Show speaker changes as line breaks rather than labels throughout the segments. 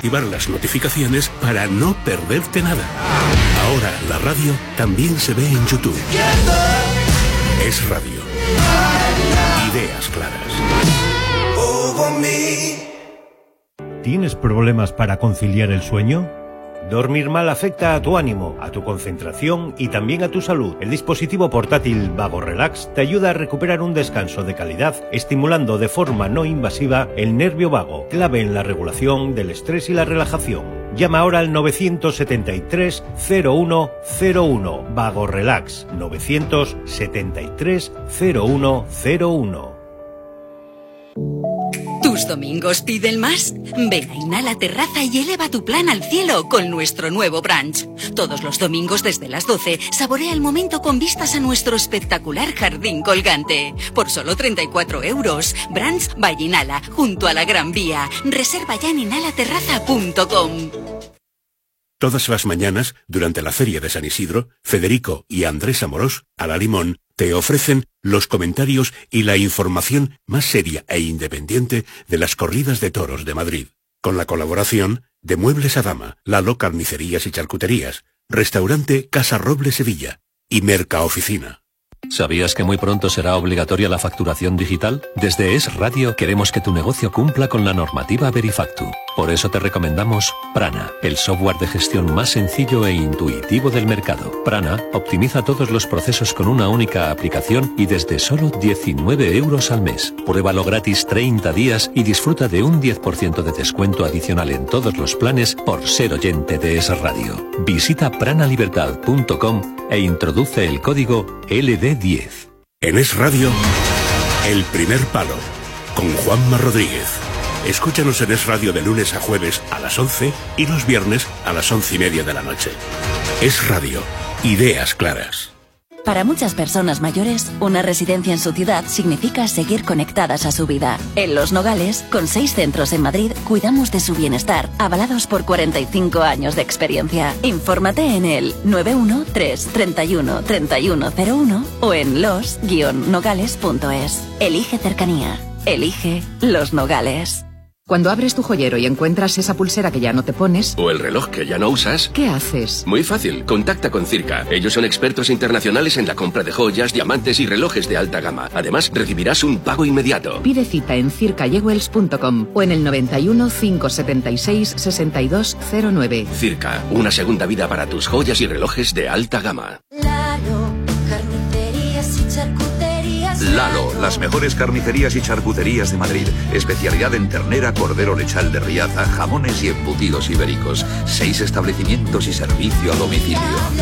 activar las notificaciones para no perderte nada. Ahora la radio también se ve en YouTube. Es Radio. Ideas claras.
¿Tienes problemas para conciliar el sueño? Dormir mal afecta a tu ánimo, a tu concentración y también a tu salud. El dispositivo portátil Vago Relax te ayuda a recuperar un descanso de calidad, estimulando de forma no invasiva el nervio vago, clave en la regulación del estrés y la relajación. Llama ahora al 973 0101. Vago Relax 973 0101.
¿Tus domingos piden más? Ven a Inhala Terraza y eleva tu plan al cielo con nuestro nuevo brunch. Todos los domingos desde las 12, saborea el momento con vistas a nuestro espectacular jardín colgante. Por solo 34 euros. Brunch by Inhala, junto a la Gran Vía. Reserva ya en inhalaterraza.com.
Todas las mañanas, durante la Feria de San Isidro, Federico y Andrés Amorós, a la Limón, te ofrecen los comentarios y la información más seria e independiente de las corridas de toros de Madrid. Con la colaboración de Muebles a Dama, Lalo Carnicerías y Charcuterías, Restaurante Casa Roble Sevilla y Mercaoficina.
¿Sabías que muy pronto será obligatoria la facturación digital? Desde Es Radio queremos que tu negocio cumpla con la normativa Verifactu. Por eso te recomendamos Prana, el software de gestión más sencillo e intuitivo del mercado. Prana optimiza todos los procesos con una única aplicación y desde solo 19 euros al mes. Pruébalo gratis 30 días y disfruta de un 10% de descuento adicional en todos los planes por ser oyente de Es Radio. Visita pranalibertad.com e introduce el código LD10.
En Es Radio, El Primer Palo, con Juanma Rodríguez. Escúchanos en Es Radio de lunes a jueves a las 11 y los viernes a las 11:30 de la noche. Es Radio. Ideas claras.
Para muchas personas mayores, una residencia en su ciudad significa seguir conectadas a su vida. En Los Nogales, con 6 centros en Madrid, cuidamos de su bienestar, avalados por 45 años de experiencia. Infórmate en el 913 31 3101 o en los-nogales.es. Elige cercanía. Elige Los Nogales.
Cuando abres tu joyero y encuentras esa pulsera que ya no te pones...
o el reloj que ya no usas...
¿qué haces?
Muy fácil, contacta con Circa. Ellos son expertos internacionales en la compra de joyas, diamantes y relojes de alta gama. Además, recibirás un pago inmediato.
Pide cita en circayewells.com o en el 91 576 6209.
Circa, una segunda vida para tus joyas y relojes de alta gama.
Lalo, las mejores carnicerías y charcuterías de Madrid. Especialidad en ternera, cordero lechal de Riaza, jamones y embutidos ibéricos. 6 establecimientos y servicio a domicilio.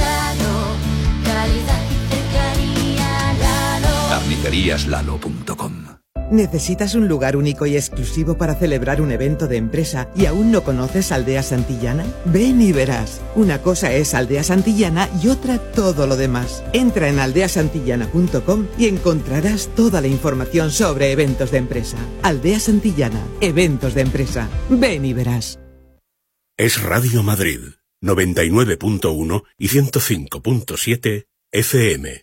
Carniceríaslalo.com.
¿Necesitas un lugar único y exclusivo para celebrar un evento de empresa y aún no conoces Aldea Santillana? Ven y verás. Una cosa es Aldea Santillana y otra todo lo demás. Entra en aldeasantillana.com y encontrarás toda la información sobre eventos de empresa. Aldea Santillana, eventos de empresa. Ven y verás.
Es Radio Madrid, 99.1 y 105.7 FM.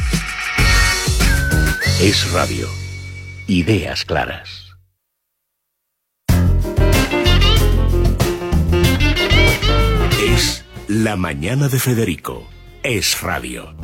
Es Radio. Ideas claras. Es La Mañana de Federico. Es Radio.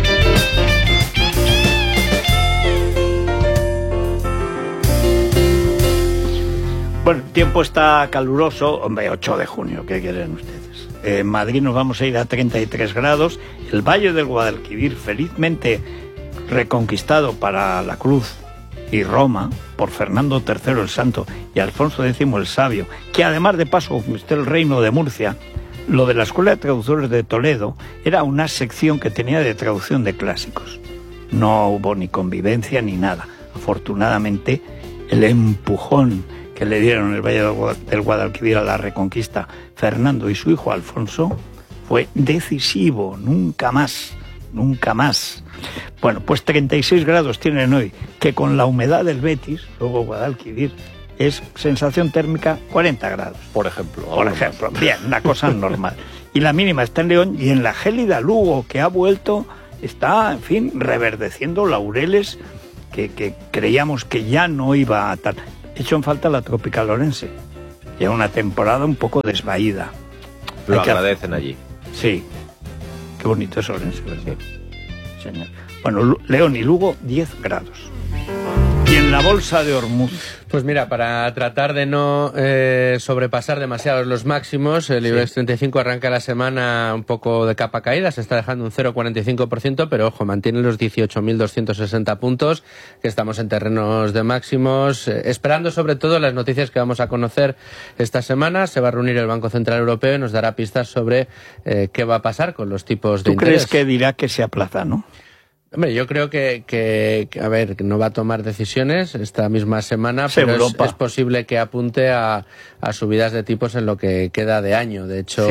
Bueno, el tiempo está caluroso. Hombre, 8 de junio, ¿qué quieren ustedes? En Madrid nos vamos a ir a 33 grados. El Valle del Guadalquivir, felizmente reconquistado para la Cruz y Roma por Fernando III el Santo y Alfonso X el Sabio, que además de paso conquistó el reino de Murcia. Lo de la Escuela de Traductores de Toledo era una sección que tenía de traducción de clásicos. No hubo ni convivencia ni nada. Afortunadamente, el empujón que le dieron en el Valle del Guadalquivir a la Reconquista Fernando y su hijo Alfonso fue decisivo. Nunca más. Bueno, pues 36 grados tienen hoy, que con la humedad del Betis, luego Guadalquivir, es sensación térmica 40 grados.
Por ejemplo.
Bien, una cosa normal. Y la mínima está en León, y en la gélida Lugo, que ha vuelto, está, en fin, reverdeciendo laureles que creíamos que ya no iba a tal. He hecho en falta la tropical orense. Ya una temporada un poco desvaída.
Lo agradecen allí.
Sí. Qué bonito es Orense, ¿verdad? Sí. Señor. Bueno, León y Lugo, 10 grados. ¿Y en la bolsa de Ormuz?
Pues mira, para tratar de no sobrepasar demasiado los máximos, el IBEX 35 arranca la semana un poco de capa caída, se está dejando un 0,45%, pero ojo, mantiene los 18.260 puntos, que estamos en terrenos de máximos, esperando sobre todo las noticias que vamos a conocer esta semana. Se va a reunir el Banco Central Europeo y nos dará pistas sobre qué va a pasar con los tipos de interés.
¿Tú crees que dirá que se aplaza, no?
Hombre, yo creo que a ver, que no va a tomar decisiones esta misma semana, pero es posible que apunte a subidas de tipos en lo que queda de año. De hecho,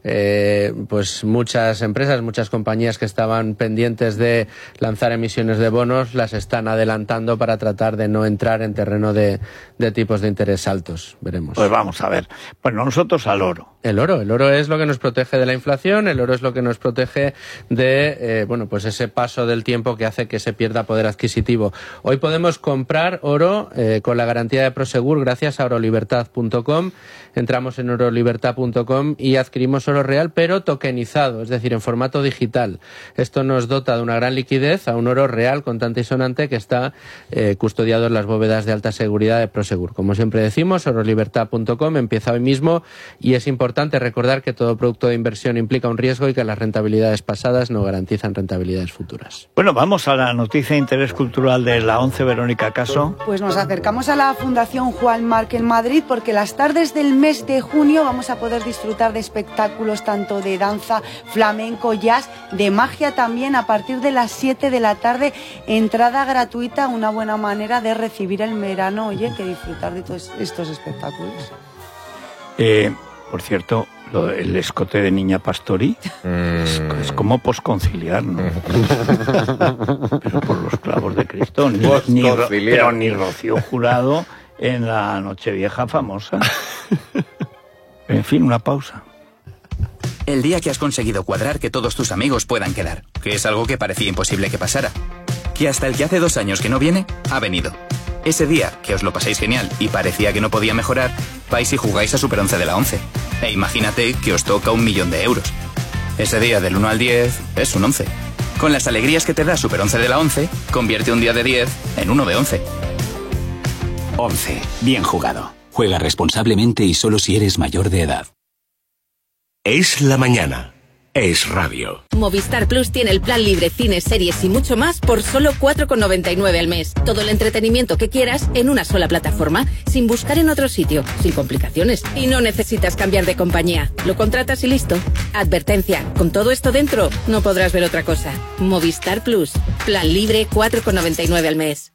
pues muchas empresas, muchas compañías que estaban pendientes de lanzar emisiones de bonos, las están adelantando para tratar de no entrar en terreno de tipos de interés altos. Veremos.
Pues vamos a ver. Bueno, nosotros al oro.
El oro es lo que nos protege de la inflación, el oro es lo que nos protege de, pues ese paso del tiempo que hace que se pierda poder adquisitivo. Hoy podemos comprar oro con la garantía de Prosegur gracias a orolibertad.com. Entramos en orolibertad.com y adquirimos oro real, pero tokenizado, es decir, en formato digital. Esto nos dota de una gran liquidez a un oro real, contante y sonante, que está custodiado en las bóvedas de alta seguridad de Prosegur. Como siempre decimos, orolibertad.com empieza hoy mismo y es importante recordar que todo producto de inversión implica un riesgo y que las rentabilidades pasadas no garantizan rentabilidades futuras.
Bueno, vamos a la noticia de interés cultural de la 11, Verónica Caso.
Pues nos acercamos a la Fundación Juan Marc en Madrid porque las tardes del mes de junio vamos a poder disfrutar de espectáculos tanto de danza, flamenco, jazz, de magia también a partir de las 7 de la tarde. Entrada gratuita, una buena manera de recibir el verano, oye, que disfrutar de todos estos espectáculos.
Por cierto, el escote de Niña Pastori es como posconciliar, ¿no? Pero por los clavos de Cristo, ni Rocío Jurado en la Nochevieja famosa. En fin, una pausa.
El día que has conseguido cuadrar que todos tus amigos puedan quedar, que es algo que parecía imposible que pasara. Que hasta el que hace 2 años que no viene, ha venido. Ese día, que os lo paséis genial y parecía que no podía mejorar, vais y jugáis a Super 11 de la 11. E imagínate que os toca 1 millón de euros. Ese día del 1 al 10 es un 11. Con las alegrías que te da Super 11 de la 11, convierte un día de 10 en uno de 11.
11. Bien jugado. Juega responsablemente y solo si eres mayor de edad.
Es la mañana. Es radio.
Movistar Plus tiene el plan libre, cines, series y mucho más por solo 4,99 al mes. Todo el entretenimiento que quieras en una sola plataforma, sin buscar en otro sitio, sin complicaciones. Y no necesitas cambiar de compañía. Lo contratas y listo. Advertencia, con todo esto dentro, no podrás ver otra cosa. Movistar Plus. Plan libre, 4,99 al mes.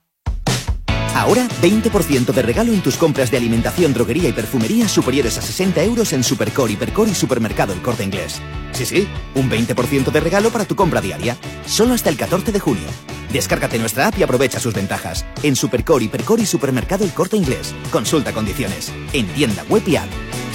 Ahora, 20% de regalo en tus compras de alimentación, droguería y perfumería superiores a 60 euros en Supercore, Hipercore y Supermercado El Corte Inglés. Sí, un 20% de regalo para tu compra diaria. Solo hasta el 14 de junio. Descárgate nuestra app y aprovecha sus ventajas. En Supercore, Hipercore y Supermercado El Corte Inglés. Consulta condiciones. En tienda web y app.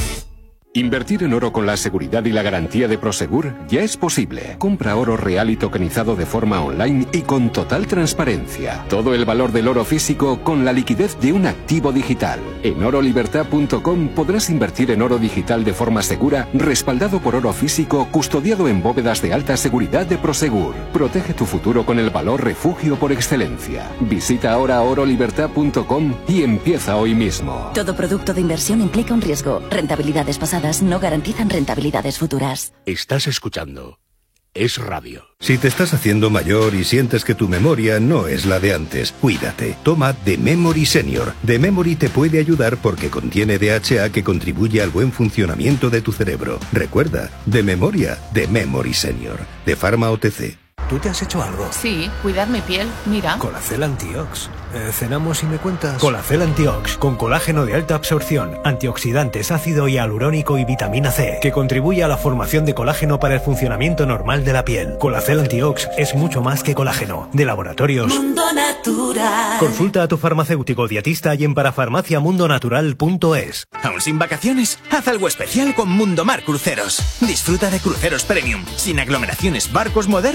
Invertir en oro con la seguridad y la garantía de Prosegur ya es posible. Compra oro real y tokenizado de forma online y con total transparencia. Todo el valor del oro físico con la liquidez de un activo digital. En orolibertad.com podrás invertir en oro digital de forma segura, respaldado por oro físico, custodiado en bóvedas de alta seguridad de Prosegur. Protege tu futuro con el valor refugio por excelencia. Visita ahora orolibertad.com y empieza hoy mismo.
Todo producto de inversión implica un riesgo. Rentabilidades pasadas no garantizan rentabilidades futuras.
Estás escuchando Es Radio.
Si te estás haciendo mayor y sientes que tu memoria no es la de antes, cuídate. Toma The Memory Senior. The Memory te puede ayudar porque contiene DHA que contribuye al buen funcionamiento de tu cerebro. Recuerda, de memoria, The Memory Senior. De Pharma OTC.
¿Tú te has hecho algo?
Sí, cuidar mi piel, mira.
Colacel Antiox. ¿Cenamos y me cuentas?
Colacel Antiox, con colágeno de alta absorción, antioxidantes, ácido hialurónico y vitamina C, que contribuye a la formación de colágeno para el funcionamiento normal de la piel. Colacel Antiox es mucho más que colágeno. De Laboratorios
Mundo Natural.
Consulta a tu farmacéutico dietista y en parafarmaciamundonatural.es.
¿Aún sin vacaciones? Haz algo especial con Mundomar Cruceros. Disfruta de cruceros premium, sin aglomeraciones, barcos modernos y con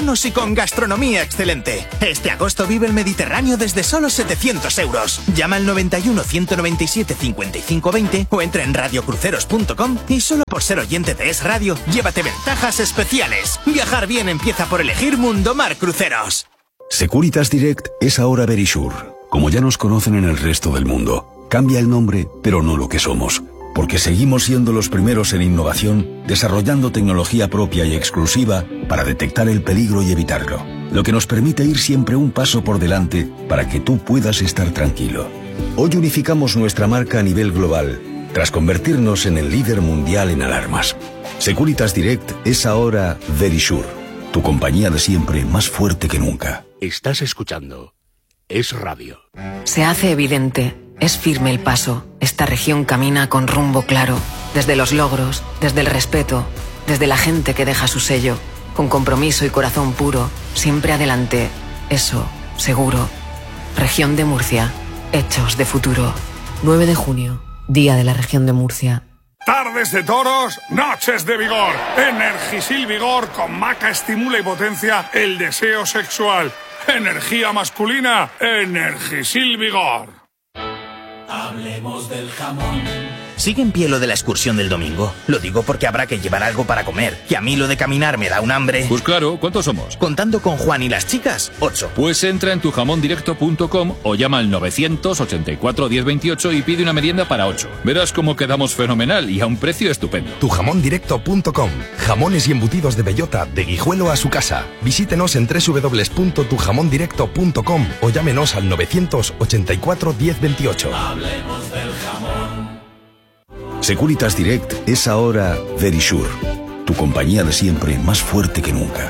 con gastronomía excelente. Este agosto vive el Mediterráneo desde solo 700 euros. Llama al 91 197 55 20 o entra en radiocruceros.com y solo por ser oyente de Es Radio, llévate ventajas especiales. Viajar bien empieza por elegir Mundomar Cruceros.
Securitas Direct es ahora Verisure. Como ya nos conocen en el resto del mundo, cambia el nombre, pero no lo que somos. Porque seguimos siendo los primeros en innovación, desarrollando tecnología propia y exclusiva para detectar el peligro y evitarlo. Lo que nos permite ir siempre un paso por delante para que tú puedas estar tranquilo. Hoy unificamos nuestra marca a nivel global, tras convertirnos en el líder mundial en alarmas. Securitas Direct es ahora Verisure, tu compañía de siempre más fuerte que nunca.
Estás escuchando Es Radio.
Se hace evidente. Es firme el paso. Esta región camina con rumbo claro. Desde los logros, desde el respeto, desde la gente que deja su sello. Con compromiso y corazón puro. Siempre adelante. Eso, seguro. Región de Murcia. Hechos de futuro. 9 de junio. Día de la Región de Murcia.
Tardes de toros, noches de vigor. Energisil Vigor con maca estimula y potencia el deseo sexual. Energía masculina, Energisil Vigor.
Hablemos del jamón. ¿Sigue en pie lo de la excursión del domingo? Lo digo porque habrá que llevar algo para comer. Y a mí lo de caminar me da un hambre.
Pues claro, ¿cuántos somos?
Contando con Juan y las chicas, 8.
Pues entra en tujamondirecto.com o llama al 984 1028 y pide una merienda para 8. Verás cómo quedamos fenomenal y a un precio estupendo.
Tujamondirecto.com. Jamones y embutidos de bellota, de Guijuelo a su casa. Visítenos en www.tujamondirecto.com o llámenos al 984 1028.
Hablemos del jamón.
Securitas Direct es ahora Verisure, tu compañía de siempre más fuerte que nunca.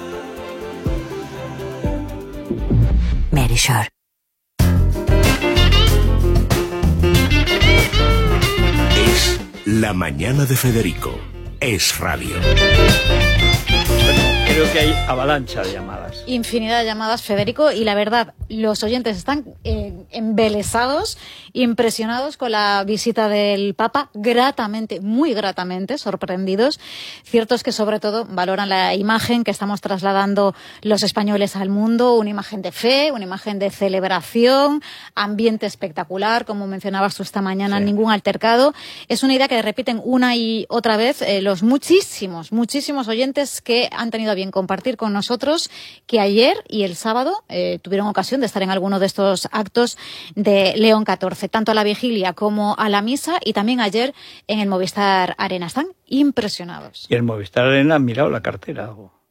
Verisure.
Es la mañana de Federico. Es Radio.
Creo que hay avalancha de llamadas.
Infinidad de llamadas, Federico, y la verdad, los oyentes están embelesados, impresionados con la visita del Papa, gratamente, muy gratamente, sorprendidos. Cierto es que sobre todo valoran la imagen que estamos trasladando los españoles al mundo, una imagen de fe, una imagen de celebración, ambiente espectacular, como mencionabas tú esta mañana, sí. Ningún altercado. Es una idea que repiten una y otra vez los muchísimos oyentes que han tenido a bien compartir con nosotros que ayer y el sábado tuvieron ocasión de estar en alguno de estos actos de León XIV, tanto a la vigilia como a la misa, y también ayer en el Movistar Arena. Están impresionados.
Y el Movistar Arena han mirado la cartera.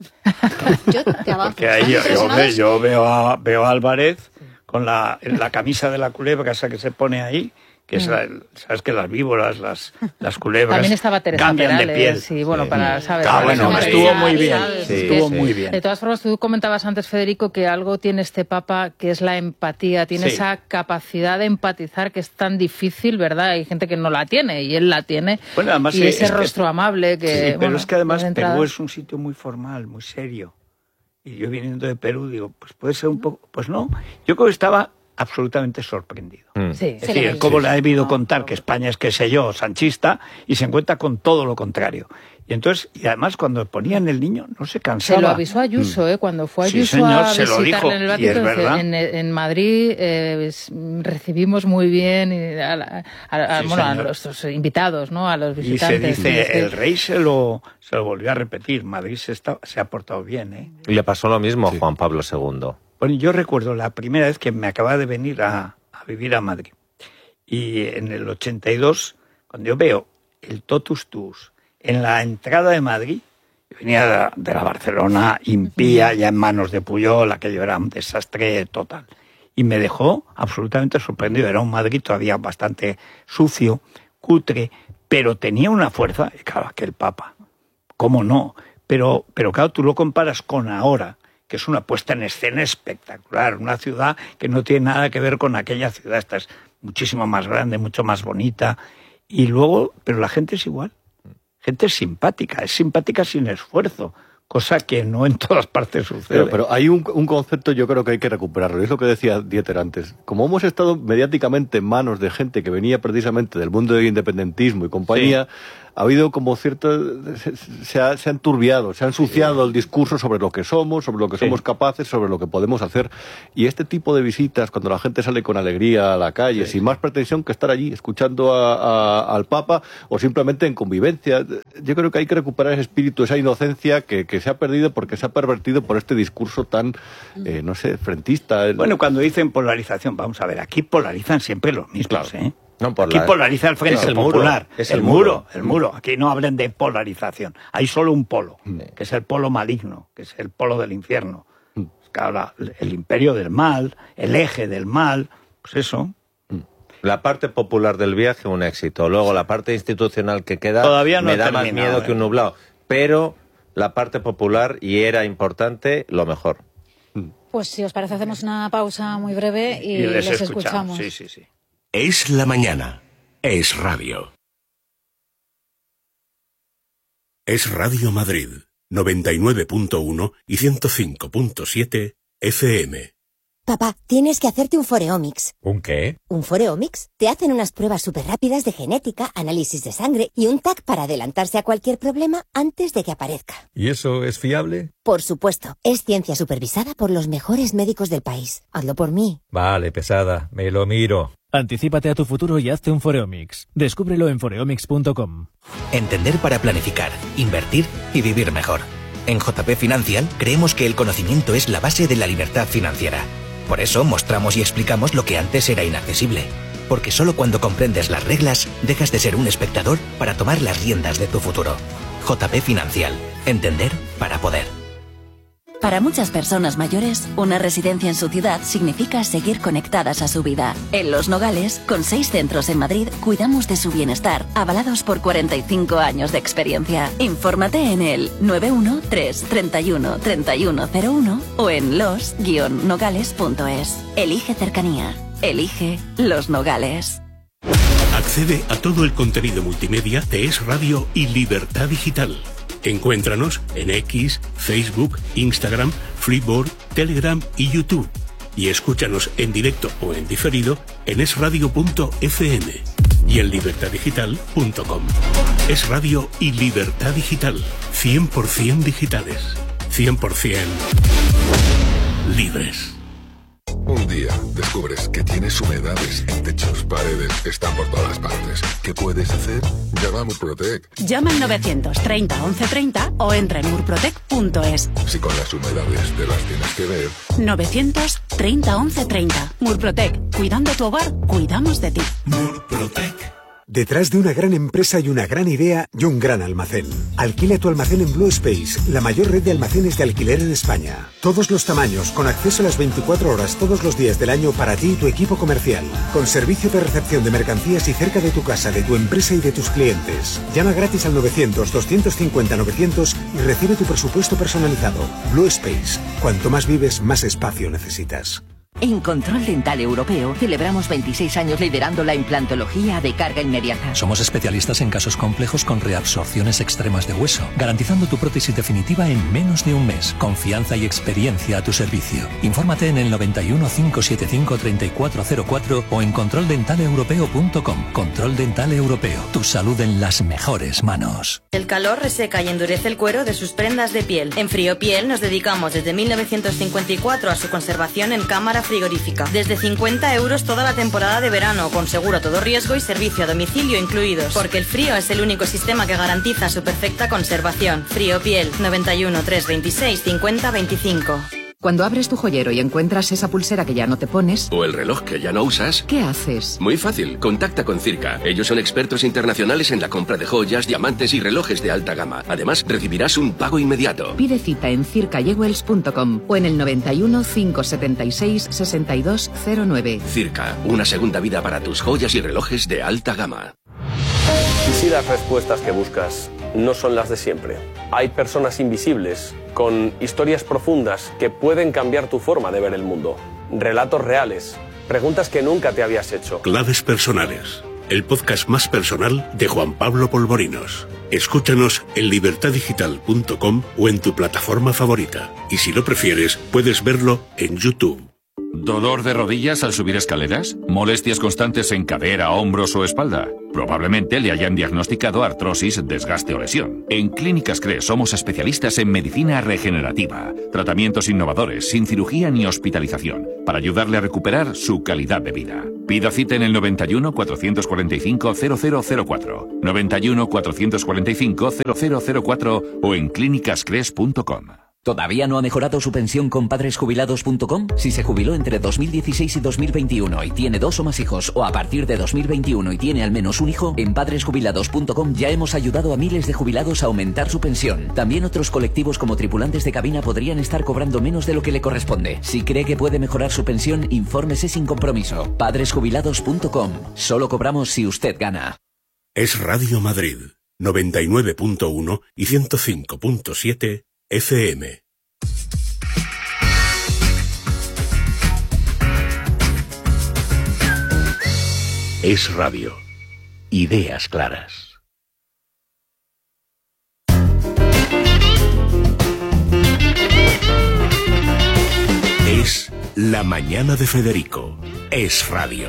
Yo te avanzo.
Porque ahí yo veo a Álvarez con la camisa de la culebra esa que se pone ahí, que es sabes que las víboras, las culebras
también estaba Teresa
cambian
Perales,
de piel.
sí, bueno, para, ¿sabes?
Estuvo muy bien. Estuvo muy bien.
De todas formas, tú comentabas antes, Federico, que algo tiene este Papa, que es la empatía, tiene esa capacidad de empatizar que es tan difícil, ¿verdad? Hay gente que no la tiene y él la tiene.
Bueno, además,
y ese rostro amable que...
Sí, pero es que además Perú es un sitio muy formal, muy serio. Y yo viniendo de Perú digo, pues puede ser un poco... Pues no, yo creo que estaba absolutamente sorprendido.
Sí,
es decir, cómo le ha debido contar que España es, qué sé yo, sanchista, y se encuentra con todo lo contrario. Y entonces, y además cuando ponían el niño no se cansaba.
Se lo avisó Ayuso, cuando fue Ayuso
señor,
a visitarle en el Vaticano, en Madrid, recibimos muy bien a los invitados, ¿no? A los visitantes.
Y se dice, el rey se lo volvió a repetir, Madrid se ha portado bien, ¿eh?
Y le pasó lo mismo a Juan Pablo II.
Bueno, yo recuerdo la primera vez que me acababa de venir a vivir a Madrid. Y en el 82, cuando yo veo el Totus Tuus en la entrada de Madrid, yo venía de la Barcelona impía, ya en manos de Puyol, aquello era un desastre total. Y me dejó absolutamente sorprendido. Era un Madrid todavía bastante sucio, cutre, pero tenía una fuerza, y claro, aquel Papa, ¿cómo no? Pero claro, tú lo comparas con ahora, que es una puesta en escena espectacular, una ciudad que no tiene nada que ver con aquella ciudad, esta es muchísimo más grande, mucho más bonita, y luego, pero la gente es igual, gente es simpática sin esfuerzo, cosa que no en todas partes sucede.
Pero hay un concepto, yo creo que hay que recuperarlo, es lo que decía Dieter antes. Como hemos estado mediáticamente en manos de gente que venía precisamente del mundo del independentismo y compañía, ha habido como cierto... Se ha enturbiado, se ha ensuciado el discurso sobre lo que somos, sobre lo que somos capaces, sobre lo que podemos hacer. Y este tipo de visitas, cuando la gente sale con alegría a la calle, sin más pretensión que estar allí escuchando al Papa o simplemente en convivencia, yo creo que hay que recuperar ese espíritu, esa inocencia que se ha perdido porque se ha pervertido por este discurso tan, no sé, frentista.
Bueno, cuando dicen polarización, vamos a ver, aquí polarizan siempre los mismos,
Claro.
No, aquí polariza el Frente Popular.
Es
el muro. Aquí no hablen de polarización. Hay solo un polo, que es el polo maligno, que es el polo del infierno. Ahora, el imperio del mal, el eje del mal, pues eso.
La parte popular del viaje, un éxito. Luego, la parte institucional que queda,
todavía no
me da más miedo que un nublado. Pero la parte popular, y era importante, lo mejor.
Pues si os parece, hacemos una pausa muy breve y les escuchamos.
Sí.
Es la mañana. Es radio. Es Radio Madrid, 99.1 y 105.7 FM.
Papá, tienes que hacerte un Foreomics.
¿Un qué?
¿Un Foreomics? Te hacen unas pruebas súper rápidas de genética, análisis de sangre y un TAC para adelantarse a cualquier problema antes de que aparezca.
¿Y eso es fiable?
Por supuesto. Es ciencia supervisada por los mejores médicos del país. Hazlo por mí.
Vale, pesada. Me lo miro.
Anticípate a tu futuro y hazte un Foreomics. Descúbrelo en foreomics.com.
Entender para planificar, invertir y vivir mejor. En JP Financial creemos que el conocimiento es la base de la libertad financiera. Por eso mostramos y explicamos lo que antes era inaccesible. Porque solo cuando comprendes las reglas, dejas de ser un espectador para tomar las riendas de tu futuro. JP Financial. Entender para poder.
Para muchas personas mayores, una residencia en su ciudad significa seguir conectadas a su vida. En Los Nogales, con 6 centros en Madrid, cuidamos de su bienestar, avalados por 45 años de experiencia. Infórmate en el 913 31 3101 o en los-nogales.es. Elige cercanía. Elige Los Nogales.
Accede a todo el contenido multimedia de Es Radio y Libertad Digital. Encuéntranos en X, Facebook, Instagram, Flipboard, Telegram y YouTube. Y escúchanos en directo o en diferido en esradio.fm y en libertaddigital.com. Es Radio y Libertad Digital. 100% digitales. 100% libres.
Un día descubres que tienes humedades en techos, paredes, están por todas partes. ¿Qué puedes hacer? Llama a Murprotec.
Llama al 930 1130 o entra en murprotec.es.
Si con las humedades te las tienes que ver.
930 1130. Murprotec. Cuidando tu hogar, cuidamos de ti.
Murprotec.
Detrás de una gran empresa y una gran idea y un gran almacén. Alquila tu almacén en Blue Space, la mayor red de almacenes de alquiler en España. Todos los tamaños, con acceso a las 24 horas todos los días del año para ti y tu equipo comercial. Con servicio de recepción de mercancías y cerca de tu casa, de tu empresa y de tus clientes. Llama gratis al 900-250-900 y recibe tu presupuesto personalizado. Blue Space. Cuanto más vives, más espacio necesitas.
En Control Dental Europeo celebramos 26 años liderando la implantología de carga inmediata.
Somos especialistas en casos complejos con reabsorciones extremas de hueso, garantizando tu prótesis definitiva en menos de un mes. Confianza y experiencia a tu servicio. Infórmate en el 91 575 3404 o en controldentaleuropeo.com. Control Dental Europeo. Tu salud en las mejores manos.
El calor reseca y endurece el cuero de sus prendas de piel. En Friopiel nos dedicamos desde 1954 a su conservación en cámara frigorífica. Desde 50 euros toda la temporada de verano, con seguro a todo riesgo y servicio a domicilio incluidos. Porque el frío es el único sistema que garantiza su perfecta conservación. Friopiel, 91 326 50 25.
Cuando abres tu joyero y encuentras esa pulsera que ya no te pones...
O el reloj que ya no usas...
¿Qué haces?
Muy fácil, contacta con Circa. Ellos son expertos internacionales en la compra de joyas, diamantes y relojes de alta gama. Además, recibirás un pago inmediato.
Pide cita en circayewells.com o en el 91 576 6209.
Circa, una segunda vida para tus joyas y relojes de alta gama.
¿Y si las respuestas que buscas no son las de siempre? Hay personas invisibles, con historias profundas que pueden cambiar tu forma de ver el mundo. Relatos reales, preguntas que nunca te habías hecho.
Claves personales, el podcast más personal de Juan Pablo Polvorinos. Escúchanos en libertaddigital.com o en tu plataforma favorita. Y si lo prefieres, puedes verlo en YouTube.
¿Dolor de rodillas al subir escaleras? ¿Molestias constantes en cadera, hombros o espalda? Probablemente le hayan diagnosticado artrosis, desgaste o lesión. En Clínicas CRES somos especialistas en medicina regenerativa, tratamientos innovadores, sin cirugía ni hospitalización, para ayudarle a recuperar su calidad de vida. Pida cita en el 91 445 0004, 91 445 0004 o en clínicascres.com.
¿Todavía no ha mejorado su pensión con padresjubilados.com? Si se jubiló entre 2016 y 2021 y tiene 2 o más hijos, o a partir de 2021 y tiene al menos un hijo, en padresjubilados.com ya hemos ayudado a miles de jubilados a aumentar su pensión. También otros colectivos como tripulantes de cabina podrían estar cobrando menos de lo que le corresponde. Si cree que puede mejorar su pensión, infórmese sin compromiso. Padresjubilados.com. Solo cobramos si usted gana.
Es Radio Madrid, 99.1 y 105.7 FM. Es radio. Ideas claras. Es La Mañana de Federico. Es radio.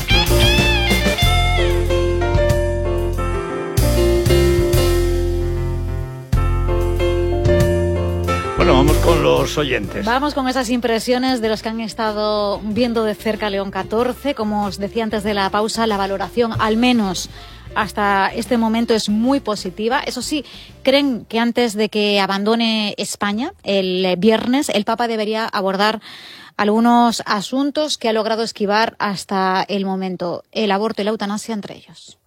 Bueno, vamos con los oyentes.
Vamos con esas impresiones de los que han estado viendo de cerca León XIV. Como os decía antes de la pausa, la valoración, al menos hasta este momento, es muy positiva. Eso sí, creen que antes de que abandone España el viernes, el Papa debería abordar algunos asuntos que ha logrado esquivar hasta el momento, el aborto y la eutanasia entre ellos.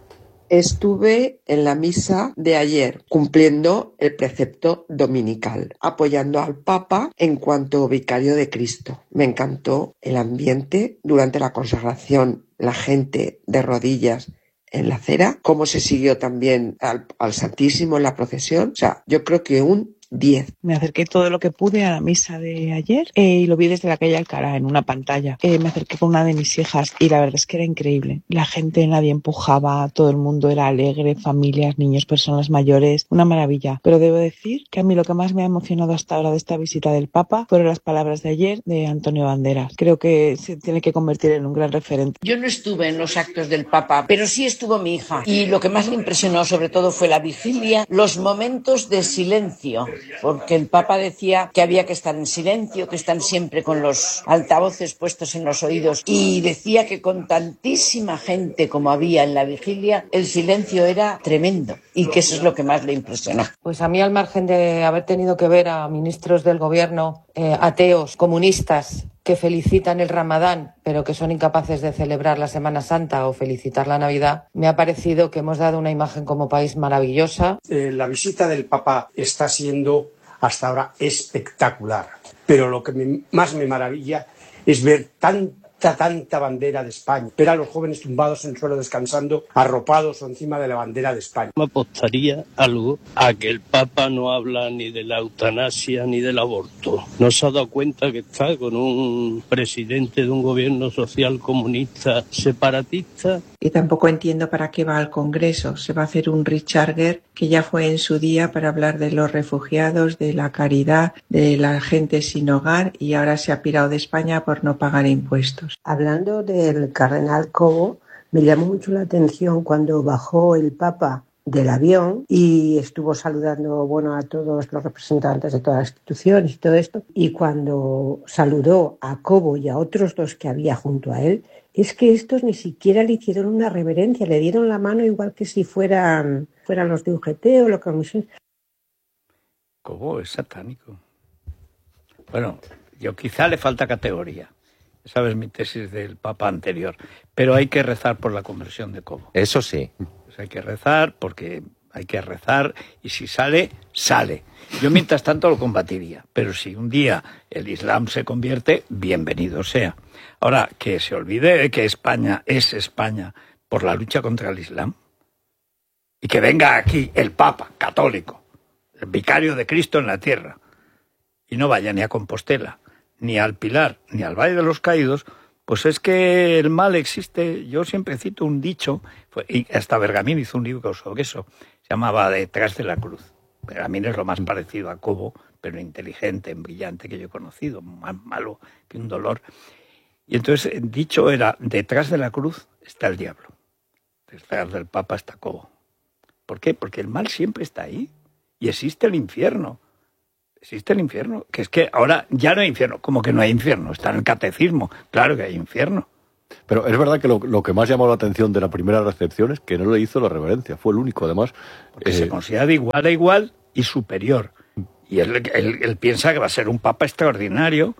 Estuve en la misa de ayer cumpliendo el precepto dominical, apoyando al Papa en cuanto vicario de Cristo. Me encantó el ambiente durante la consagración, la gente de rodillas en la acera, cómo se siguió también al Santísimo en la procesión. O sea, yo creo que un 10.
Me acerqué todo lo que pude a la misa de ayer y lo vi desde la calle Alcalá en una pantalla. Me acerqué con una de mis hijas y la verdad es que era increíble. La gente, nadie empujaba, todo el mundo era alegre, familias, niños, personas mayores, una maravilla. Pero debo decir que a mí lo que más me ha emocionado hasta ahora de esta visita del Papa fueron las palabras de ayer de Antonio Banderas. Creo que se tiene que convertir en un gran referente.
Yo no estuve en los actos del Papa, pero sí estuvo mi hija. Y lo que más le impresionó sobre todo fue la vigilia, los momentos de silencio. Porque el Papa decía que había que estar en silencio, que están siempre con los altavoces puestos en los oídos, y decía que con tantísima gente como había en la vigilia, el silencio era tremendo, y que eso es lo que más le impresionó.
Pues a mí, al margen de haber tenido que ver a ministros del gobierno ateos, comunistas, que felicitan el Ramadán, pero que son incapaces de celebrar la Semana Santa o felicitar la Navidad, me ha parecido que hemos dado una imagen como país maravillosa.
La visita del Papa está siendo hasta ahora espectacular, pero lo que más me maravilla es ver tanta bandera de España, ver a los jóvenes tumbados en el suelo descansando, arropados o encima de la bandera de España.
Me apostaría algo a que el Papa no habla ni de la eutanasia ni del aborto. No se ha dado cuenta que está con un presidente de un gobierno social comunista separatista.
Y tampoco entiendo para qué va al Congreso. Se va a hacer un Richarger que ya fue en su día para hablar de los refugiados, de la caridad, de la gente sin hogar, y ahora se ha pirado de España por no pagar impuestos.
Hablando del cardenal Cobo, me llamó mucho la atención cuando bajó el Papa del avión y estuvo saludando a todos los representantes de todas las instituciones y todo esto, y cuando saludó a Cobo y a otros dos que había junto a él, es que estos ni siquiera le hicieron una reverencia, le dieron la mano igual que si fueran los de UGT o la comisión.
Cobo es satánico. Bueno, yo quizá le falta categoría. Esa es mi tesis del Papa anterior. Pero hay que rezar por la conversión de Cobo.
Eso sí.
Pues hay que rezar porque hay que rezar, y si sale, sale. Yo mientras tanto lo combatiría. Pero si un día el Islam se convierte, bienvenido sea. Ahora, que se olvide de que España es España por la lucha contra el Islam. Y que venga aquí el Papa católico, el vicario de Cristo en la tierra, y no vaya ni a Compostela, ni al Pilar, ni al Valle de los Caídos, pues es que el mal existe. Yo siempre cito un dicho, y hasta Bergamín hizo un libro sobre eso, se llamaba Detrás de la Cruz. Bergamín es lo más parecido a Cobo, pero inteligente, brillante que yo he conocido, más malo que un dolor. Y entonces, dicho era, detrás de la cruz está el diablo, detrás del Papa está Cobo. ¿Por qué? Porque el mal siempre está ahí, y existe el infierno. Existe el infierno, que es que ahora ya no hay infierno. ¿Cómo que no hay infierno? Está en el catecismo. Claro que hay infierno.
Pero es verdad que lo que más llamó la atención de la primera recepción es que no le hizo la reverencia. Fue el único, además.
Porque se considera de igual a igual y superior. Y él piensa que va a ser un papa extraordinario.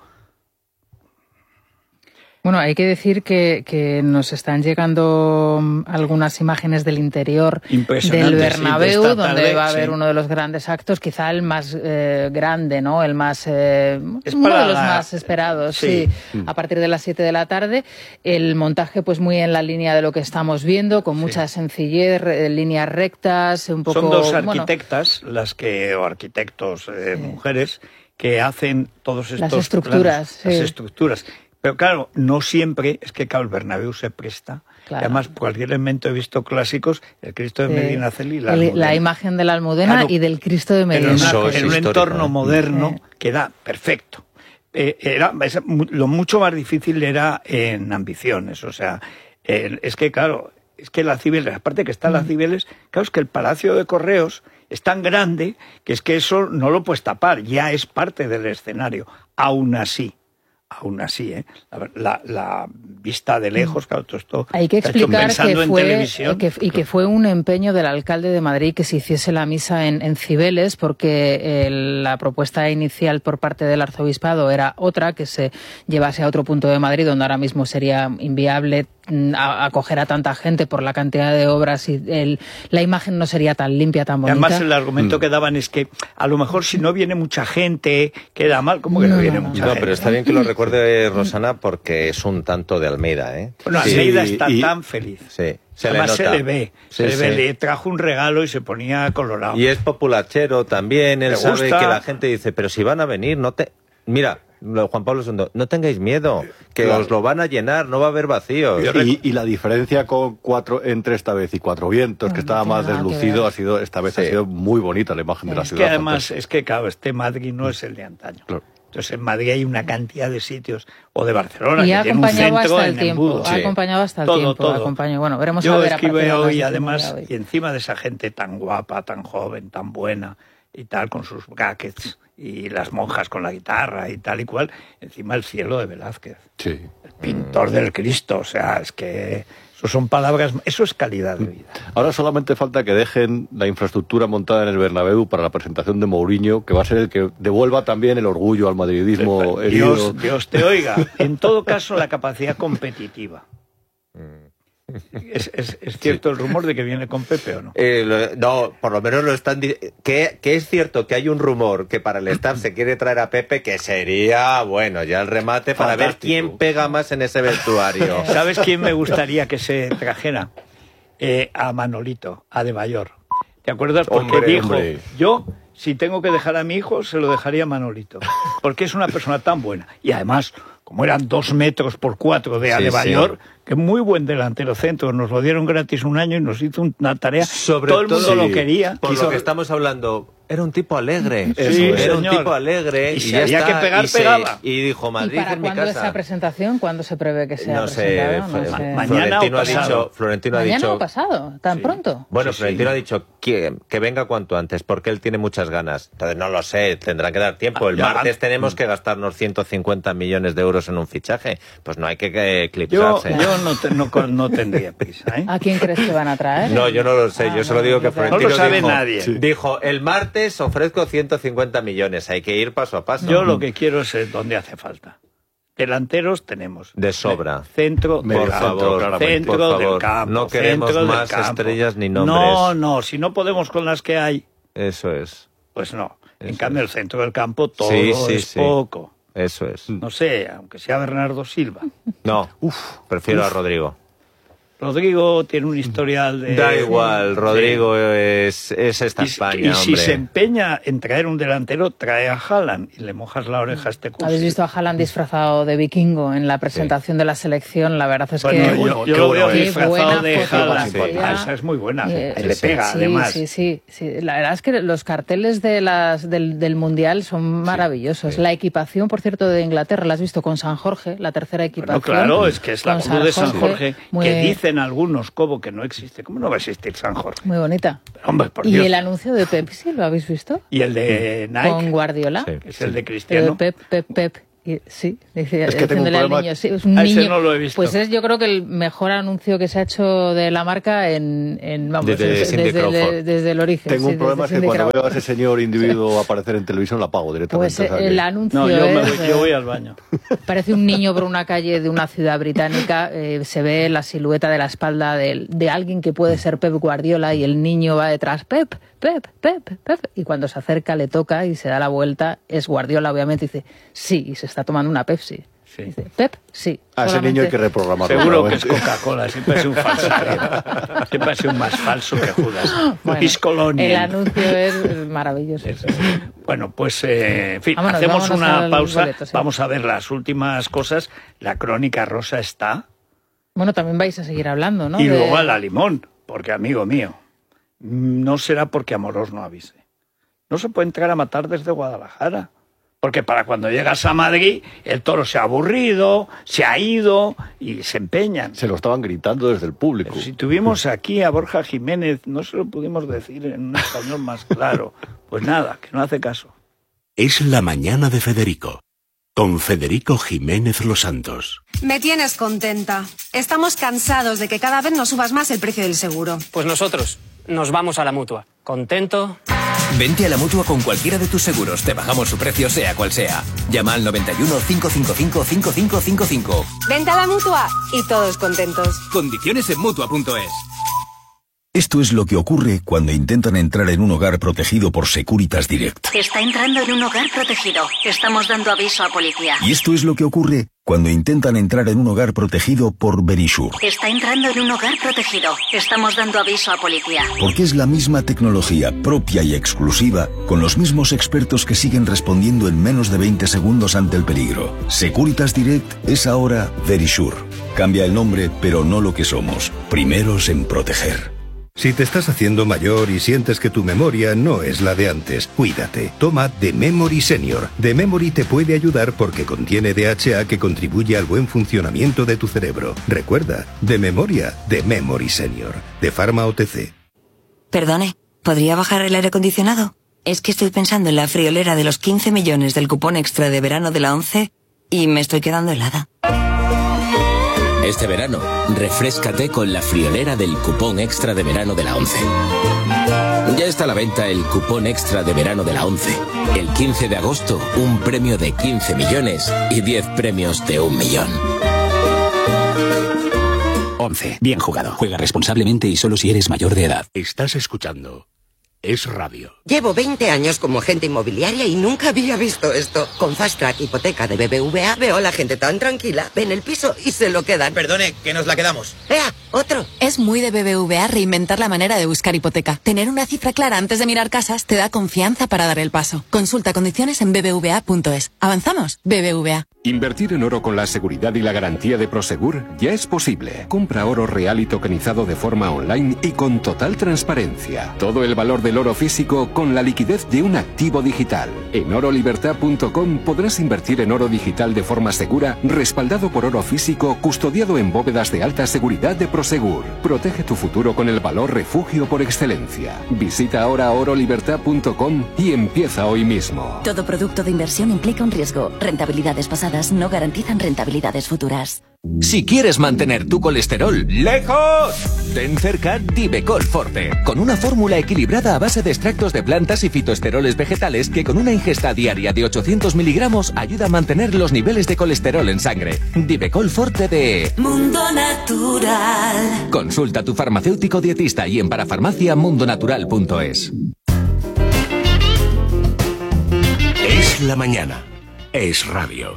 Bueno, hay que decir que nos están llegando algunas imágenes del interior del Bernabéu, donde va a haber uno de los grandes actos, quizá el más grande, ¿no? El más uno de los más esperados, sí, a partir de las 7 de la tarde. El montaje, pues muy en la línea de lo que estamos viendo, con mucha sencillez, líneas rectas, un poco.
Son dos arquitectas, o arquitectos, mujeres, que hacen todos estos
las estructuras,
planos, las estructuras. Pero claro, no siempre, es que claro, el Bernabéu se presta. Claro. Además, cualquier elemento he visto clásicos, el Cristo de Medinaceli y la
imagen de la Almudena, claro, y del Cristo de Medina.
En un entorno moderno queda perfecto. Lo mucho más difícil era en Ambiciones, o sea, es que claro, es que la Cibeles, aparte que están las Cibeles, claro, es que el Palacio de Correos es tan grande que es que eso no lo puedes tapar, ya es parte del escenario, aún así, la vista de lejos, claro, todo esto
hay que explicar que fue un empeño del alcalde de Madrid que se hiciese la misa en Cibeles, porque la propuesta inicial por parte del arzobispado era otra, que se llevase a otro punto de Madrid, donde ahora mismo sería inviable acoger a tanta gente por la cantidad de obras y la imagen no sería tan limpia, tan bonita.
Además, el argumento que daban es que a lo mejor si no viene mucha gente queda mal, como que no viene mucha gente.
No, pero está bien que lo recuerde Rosana, porque es un tanto de Almeida, ¿eh?
Bueno, Almeida está tan feliz.
Sí.
Además se le ve, le trajo un regalo y se ponía colorado.
Y es populachero también, él sabe que la gente dice, pero si van a venir, mira, Juan Pablo II, no tengáis miedo, que os lo van a llenar, no va a haber vacíos.
Y la diferencia entre esta vez y Cuatro Vientos, que estaba más deslucido, ha sido muy bonita la imagen de la ciudad.
Que además, claro, este Madrid no es el de antaño. Claro. Entonces en Madrid hay una cantidad de sitios, o de Barcelona, que tiene un centro en Embudo.
Ha acompañado hasta el tiempo.
Todo.
Bueno, veremos
Yo
a ver
escribe hoy, además, y encima de esa gente tan guapa, tan joven, tan buena, y tal, con sus brackets, y las monjas con la guitarra y tal y cual, encima el cielo de Velázquez.
Sí.
El pintor del Cristo, o sea, es que eso son palabras, eso es calidad de vida.
Ahora solamente falta que dejen la infraestructura montada en el Bernabéu para la presentación de Mourinho, que va a ser el que devuelva también el orgullo al madridismo herido.
Dios te oiga. En todo caso, la capacidad competitiva. ¿Es cierto el rumor de que viene con Pepe o no?
No, por lo menos lo están que es cierto que hay un rumor que para el staff se quiere traer a Pepe, que sería, bueno, ya el remate para ver quién pega más en ese vestuario.
¿Sabes quién me gustaría que se trajera? A Manolito, a De Mayor. ¿Te acuerdas? Porque dijo, yo, si tengo que dejar a mi hijo, se lo dejaría a Manolito. Porque es una persona tan buena. Y además, como eran 2 metros por 4 de Adebayor, que muy buen delantero centro, nos lo dieron gratis un año y nos hizo una tarea, todo el mundo lo quería.
Por lo que estamos hablando, era un tipo alegre,
era
un tipo alegre,
y si había que pegar, pegaba.
Y dijo, Madrid
es mi casa. ¿Y para cuándo esa presentación? ¿Cuándo se prevé que sea presentado? No sé.
Mañana o pasado.
Florentino ha dicho...
¿Mañana o pasado? ¿Tan pronto?
Bueno, Florentino ha dicho que venga cuanto antes, porque él tiene muchas ganas. Entonces, no lo sé, tendrá que dar tiempo. El martes tenemos que gastarnos 150 millones de euros en un fichaje. Pues no hay que eclipsarse.
Yo no tendría prisa, ¿eh?
¿A quién crees que van a traer?
No, yo no lo sé. Yo solo digo que Florentino
no lo sabe nadie.
Dijo, el martes ofrezco 150 millones. Hay que ir paso a paso.
Yo lo que quiero es donde hace falta. Delanteros tenemos.
De sobra.
Centro,
por favor,
del campo.
No queremos más estrellas ni nombres.
No, si no podemos con las que hay.
Eso es.
Pues no. En cambio, el centro del campo todo es poco.
Eso es.
No sé, aunque sea Bernardo Silva.
No, prefiero a Rodrigo.
Rodrigo tiene un historial de...
Da igual, Rodrigo es esta España,
y si se empeña en traer un delantero, trae a Haaland y le mojas la oreja a este curso.
¿Habéis visto a Haaland disfrazado de vikingo en la presentación de la selección? La verdad es que...
Yo lo veo disfrazado de Haaland. Esa es muy buena. Le pega, además.
Sí. La verdad es que los carteles del Mundial son maravillosos. La equipación, por cierto, de Inglaterra, la has visto con San Jorge, la tercera equipación.
Claro, es que es la cruz de San Jorge, que dicen algunos, Cobo, que no existe. ¿Cómo no va a existir San Jorge?
Muy bonita.
Pero, hombre, por
¿Y
Dios.
el anuncio de Pepsi, lo habéis visto?
¿Y el de Nike?
Con Guardiola.
Que es el de Cristiano.
Pep. Sí, dice,
es que tengo un problema.
Al niño. Sí, es un niño.
Ese no lo he visto.
Pues es, yo creo que el mejor anuncio que se ha hecho de la marca desde el origen.
Tengo un problema, es que cuando veo a ese señor individuo aparecer en televisión la apago directamente.
Pues el anuncio
no, yo voy al baño.
Parece un niño por una calle de una ciudad británica, se ve la silueta de la espalda de alguien que puede ser Pep Guardiola y el niño va detrás, Pep, y cuando se acerca le toca y se da la vuelta, es Guardiola obviamente, y dice, sí, y se está tomando una Pepsi. Sí. Dice, Pep, sí.
A ese niño hay que reprogramarlo.
Seguro que es Coca-Cola, siempre es un falsario. Siempre es un más falso que Judas.
Bueno, el anuncio es maravilloso.
Bueno, pues, en fin, hacemos una pausa. Vamos a ver las últimas cosas. La crónica rosa está.
Bueno, también vais a seguir hablando, ¿no?
Y luego a la limón, porque, amigo mío, no será porque Amorós no avise. No se puede entrar a matar desde Guadalajara. Porque para cuando llegas a Madrid, el toro se ha aburrido, se ha ido y se empeñan.
Se lo estaban gritando desde el público.
Pero si tuvimos aquí a Borja Jiménez, no se lo pudimos decir en un español más claro. Pues nada, que no hace caso.
Es la mañana de Federico, con Federico Jiménez Los Santos.
Me tienes contenta. Estamos cansados de que cada vez nos subas más el precio del seguro.
Pues nosotros nos vamos a la Mutua. ¿Contento?
Vente a la Mutua con cualquiera de tus seguros. Te bajamos su precio sea cual sea. Llama al 91 555 5555.
Vente a la Mutua y todos contentos.
Condiciones en Mutua.es.
Esto es lo que ocurre cuando intentan entrar en un hogar protegido por Securitas Direct.
Está entrando en un hogar protegido. Estamos dando aviso a policía.
Y esto es lo que ocurre cuando intentan entrar en un hogar protegido por Verisure.
Está entrando en un hogar protegido. Estamos dando aviso a policía.
Porque es la misma tecnología propia y exclusiva, con los mismos expertos que siguen respondiendo en menos de 20 segundos ante el peligro. Securitas Direct es ahora Verisure. Cambia el nombre, pero no lo que somos. Primeros en proteger.
Si te estás haciendo mayor y sientes que tu memoria no es la de antes, cuídate. Toma The Memory Senior. The Memory te puede ayudar porque contiene DHA que contribuye al buen funcionamiento de tu cerebro. Recuerda, de memoria, The Memory Senior. De Pharma OTC.
Perdone, ¿podría bajar el aire acondicionado? Es que estoy pensando en la friolera de los 15 millones del cupón extra de verano de la 11 y me estoy quedando helada.
Este verano, refréscate con la friolera del cupón extra de verano de la 11. Ya está a la venta el cupón extra de verano de la 11. El 15 de agosto, un premio de 15 millones y 10 premios de 1 millón.
11. Bien jugado. Juega responsablemente y solo si eres mayor de edad. Estás escuchando Es Radio.
Llevo 20 años como agente inmobiliaria y nunca había visto esto. Con Fast Track Hipoteca de BBVA veo a la gente tan tranquila. Ven el piso y se lo quedan.
Perdone, que nos la quedamos.
¡Ea! ¡Otro!
Es muy de BBVA reinventar la manera de buscar hipoteca. Tener una cifra clara antes de mirar casas te da confianza para dar el paso. Consulta condiciones en bbva.es. ¿Avanzamos? BBVA.
Invertir en oro con la seguridad y la garantía de Prosegur ya es posible. Compra oro real y tokenizado de forma online y con total transparencia. Todo el valor del oro físico con la liquidez de un activo digital. En orolibertad.com podrás invertir en oro digital de forma segura, respaldado por oro físico, custodiado en bóvedas de alta seguridad de Prosegur. Protege tu futuro con el valor refugio por excelencia. Visita ahora orolibertad.com y empieza hoy mismo.
Todo producto de inversión implica un riesgo. Rentabilidades pasadas no garantizan rentabilidades futuras.
Si quieres mantener tu colesterol lejos, ten cerca Divecol Forte, con una fórmula equilibrada a base de extractos de plantas y fitoesteroles vegetales que con una ingesta diaria de 800 miligramos ayuda a mantener los niveles de colesterol en sangre. Divecol Forte de
Mundo Natural.
Consulta a tu farmacéutico dietista y en parafarmaciamundonatural.es.
Es la mañana. Es Radio.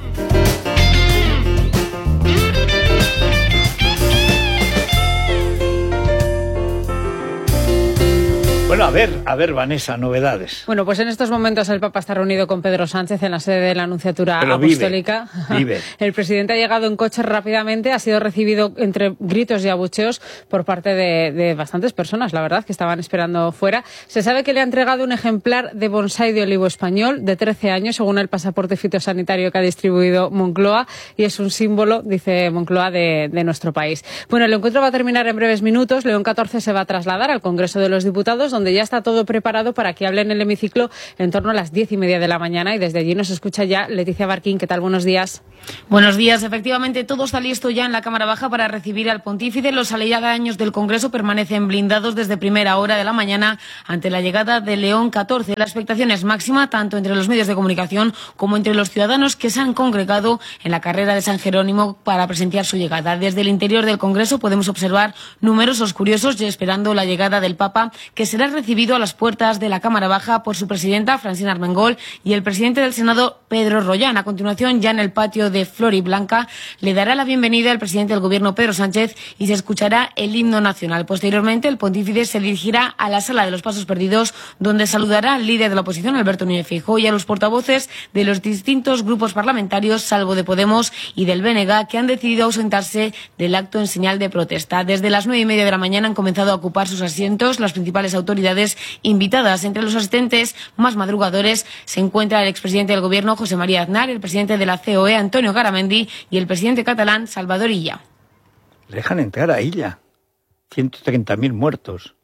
Bueno, a ver, Vanessa, novedades.
Bueno, pues en estos momentos el Papa está reunido con Pedro Sánchez en la sede de la Anunciatura Apostólica.
Vive.
El presidente ha llegado en coche rápidamente, ha sido recibido entre gritos y abucheos por parte de bastantes personas, la verdad, que estaban esperando fuera. Se sabe que le ha entregado un ejemplar de bonsái de olivo español de 13 años, según el pasaporte fitosanitario que ha distribuido Moncloa, y es un símbolo, dice Moncloa, de nuestro país. Bueno, el encuentro va a terminar en breves minutos. León XIV se va a trasladar al Congreso de los Diputados, donde ya está todo preparado para que hable en el hemiciclo en torno a las 10:30 de la mañana, y desde allí nos escucha ya Leticia Barquín. ¿Qué tal? Buenos días.
Buenos días. Efectivamente, todo está listo ya en la Cámara Baja para recibir al pontífice. Los aledaños del Congreso permanecen blindados desde primera hora de la mañana ante la llegada de León XIV. La expectación es máxima tanto entre los medios de comunicación como entre los ciudadanos que se han congregado en la carrera de San Jerónimo para presenciar su llegada. Desde el interior del Congreso podemos observar numerosos curiosos esperando la llegada del Papa, que será recibido a las puertas de la Cámara Baja por su presidenta, Francina Armengol, y el presidente del Senado, Pedro Rollán. A continuación, ya en el patio de Floridablanca, le dará la bienvenida el presidente del Gobierno, Pedro Sánchez, y se escuchará el himno nacional. Posteriormente, el pontífice se dirigirá a la Sala de los Pasos Perdidos, donde saludará al líder de la oposición, Alberto Núñez Feijóo, y a los portavoces de los distintos grupos parlamentarios, salvo de Podemos y del BNG, que han decidido ausentarse del acto en señal de protesta. Desde las 9:30 de la mañana han comenzado a ocupar sus asientos las principales autoridades invitadas. Entre los asistentes más madrugadores se encuentra el expresidente del Gobierno, José María Aznar, el presidente de la COE, Antonio Garamendi, y el presidente catalán, Salvador Illa.
Le dejan entrar a Illa. 130.000 muertos.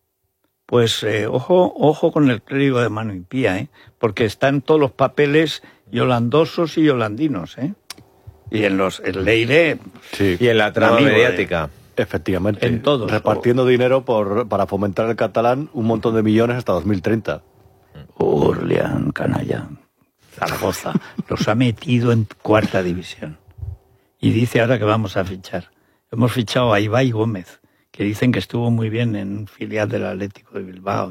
Pues ojo con el clérigo de mano impía, porque están todos los papeles yolandosos y yolandinos, y en el Leire,
sí,
y en la trama mediática.
Efectivamente.
En todos.
Repartiendo dinero para fomentar el catalán, un montón de millones hasta 2030.
Orleán, canalla. Zaragoza los ha metido en 4ª división. Y dice ahora que vamos a fichar. Hemos fichado a Ibai Gómez, que dicen que estuvo muy bien en un filial del Atlético de Bilbao.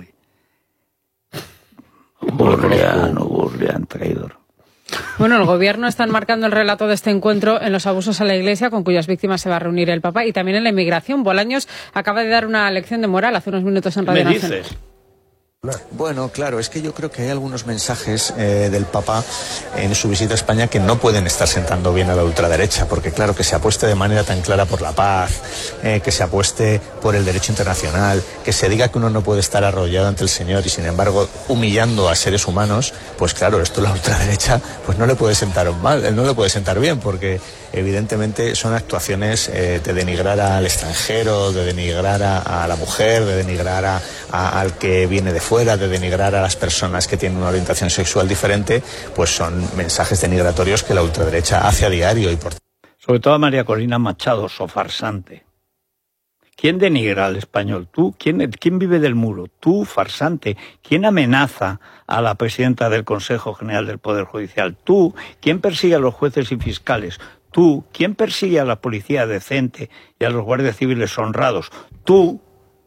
Orleán, traidor.
Bueno, el Gobierno está enmarcando el relato de este encuentro en los abusos a la Iglesia, con cuyas víctimas se va a reunir el Papa, y también en la inmigración. Bolaños acaba de dar una lección de moral hace unos minutos en Radio Nacional.
Bueno, claro, es que yo creo que hay algunos mensajes del Papa en su visita a España que no pueden estar sentando bien a la ultraderecha, porque claro, que se apueste de manera tan clara por la paz, que se apueste por el derecho internacional, que se diga que uno no puede estar arrollado ante el Señor y sin embargo humillando a seres humanos, pues claro, esto la ultraderecha pues no le puede sentar mal, no le puede sentar bien, porque evidentemente son actuaciones de denigrar al extranjero, de denigrar a la mujer, de denigrar al que viene de fuera, de denigrar a las personas que tienen una orientación sexual diferente, pues son mensajes denigratorios que la ultraderecha hace a diario.
Sobre todo a María Corina Machado, farsante. ¿Quién denigra al español? ¿Tú? ¿Quién vive del muro? Tú, farsante. ¿Quién amenaza a la presidenta del Consejo General del Poder Judicial? Tú. ¿Quién persigue a los jueces y fiscales? Tú. ¿Quién persigue a la policía decente y a los guardias civiles honrados? Tú.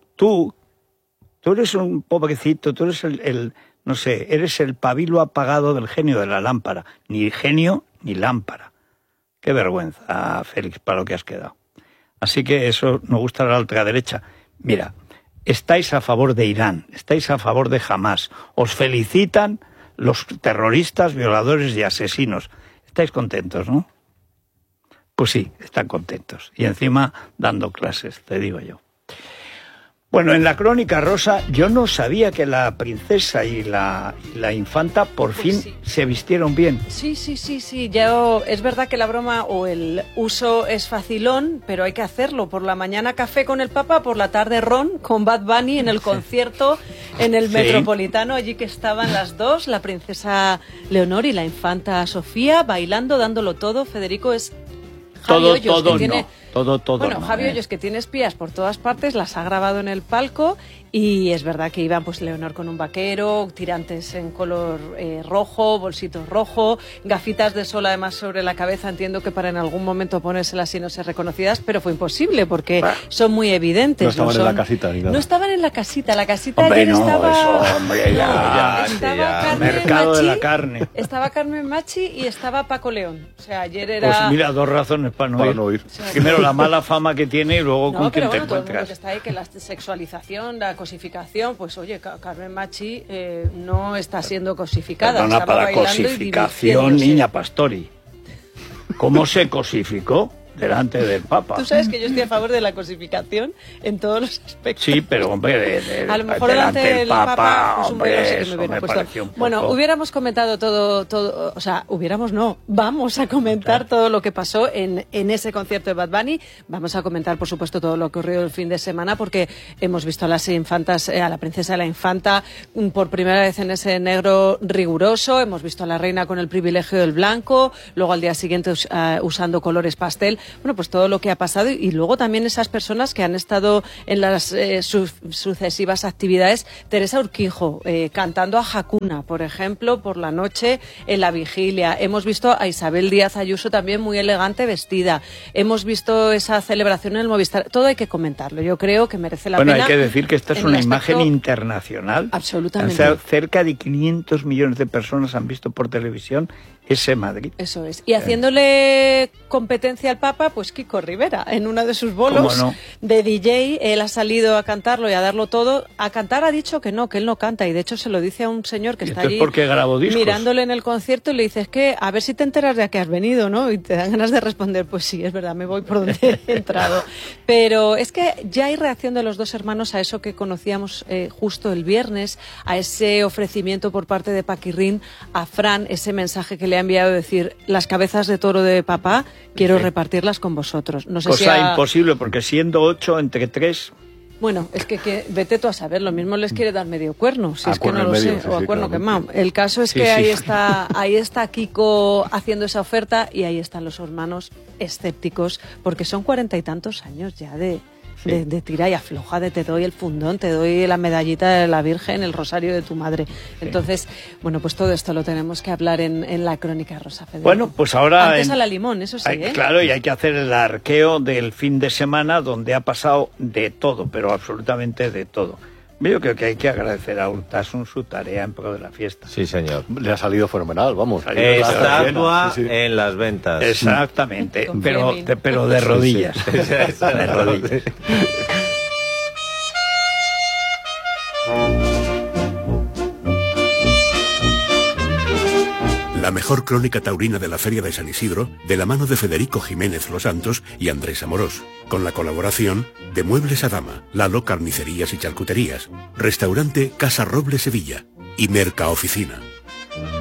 Tú eres un pobrecito, tú eres eres el pabilo apagado del genio de la lámpara. Ni genio ni lámpara. Qué vergüenza, Félix, para lo que has quedado. Así que eso no gusta a la ultraderecha. Mira, estáis a favor de Irán, estáis a favor de Hamás. Os felicitan los terroristas, violadores y asesinos. Estáis contentos, ¿no? Pues sí, están contentos. Y encima dando clases, te digo yo. Bueno, en la crónica rosa yo no sabía que la princesa y la infanta por fin se vistieron bien.
Sí. Ya es verdad que la broma o el uso es facilón, pero hay que hacerlo. Por la mañana café con el Papa, por la tarde ron con Bad Bunny en el concierto en el Metropolitano, allí que estaban las dos, la princesa Leonor y la infanta Sofía, bailando, dándolo todo. Federico es Javi Hoyos, que tiene... Bueno, Javi Hoyos, que tiene espías por todas partes, las ha grabado en el palco, y es verdad que iban pues Leonor con un vaquero, tirantes en color rojo, bolsitos rojo, gafitas de sol además sobre la cabeza. Entiendo que para en algún momento ponérselas y no ser reconocidas, pero fue imposible porque son muy evidentes.
No estaban en la casita ni nada.
No estaban en la casita
hombre,
ayer
no,
estaba...
Eso, hombre, ya,
estaba
ya, mercado
Machi,
de la carne.
Estaba Carmen Machi y estaba Paco León. O sea, ayer era...
Pues mira, 2 razones para no ir. O sea, primero, la mala fama que tiene y luego con quién te encuentras.
Todo el mundo que está ahí, que la sexualización, la cosificación, pues oye, Carmen Machi no está siendo cosificada.
Perdona, para cosificación, niña Pastori. ¿Cómo se cosificó? Delante del Papa.
Tú sabes que yo estoy a favor de la cosificación en todos los aspectos.
Sí, pero hombre,
a lo mejor delante del Papa, pues
hombre,
un me puesto. Bueno, hubiéramos comentado todo, o sea, vamos a comentar todo lo que pasó en ese concierto de Bad Bunny. Vamos a comentar, por supuesto, todo lo que ocurrió el fin de semana, porque hemos visto a las infantas, a la princesa de la infanta por primera vez en ese negro riguroso, hemos visto a la reina con el privilegio del blanco, luego al día siguiente usando colores pastel. Bueno, pues todo lo que ha pasado y luego también esas personas que han estado en las sucesivas actividades. Teresa Urquijo cantando a Hakuna, por ejemplo, por la noche en la vigilia. Hemos visto a Isabel Díaz Ayuso también muy elegante vestida. Hemos visto esa celebración en el Movistar. Todo hay que comentarlo. Yo creo que merece la pena.
Bueno, hay que decir que esta es una imagen internacional.
Absolutamente.
O sea, cerca de 500 millones de personas han visto por televisión ese Madrid.
Eso es. Y haciéndole competencia al Papa, pues Kiko Rivera, en uno de sus bolos de DJ, él ha salido a cantarlo y a darlo todo. A cantar ha dicho que él no canta, y de hecho se lo dice a un señor que está allí mirándole en el concierto y le dice, es que a ver si te enteras de a qué has venido, ¿no? Y te dan ganas de responder, pues sí, es verdad, me voy por donde he entrado. Pero es que ya hay reacción de los dos hermanos a eso que conocíamos justo el viernes, a ese ofrecimiento por parte de Paquirrín a Fran, ese mensaje que le ha enviado, decir, las cabezas de toro de papá quiero repartirlas con vosotros. No sé
Cosa imposible, porque siendo 8 entre 3...
Bueno, es que vete tú a saber, lo mismo les quiere dar medio cuerno, si es que no lo sé, o a cuerno quemado. El caso es que ahí está Kiko haciendo esa oferta y ahí están los hermanos escépticos, porque son 40 y tantos años ya de tira y afloja, de te doy el fundón, te doy la medallita de la Virgen, el rosario de tu madre. Entonces, bueno, pues todo esto lo tenemos que hablar en la crónica de Rosa Federico.
Bueno, pues ahora...
Antes a la limón, eso sí,
Claro, y hay que hacer el arqueo del fin de semana, donde ha pasado de todo, pero absolutamente de todo. Yo creo que hay que agradecer a Urtasun su tarea en pro de la fiesta.
Sí, señor. Le ha salido fenomenal, vamos.
Estatua en las ventas.
Exactamente, pero de rodillas. De rodillas.
La mejor crónica taurina de la Feria de San Isidro, de la mano de Federico Jiménez Los Santos y Andrés Amorós, con la colaboración de Muebles a Dama, Lalo Carnicerías y Charcuterías, Restaurante Casa Roble Sevilla y Mercaoficina.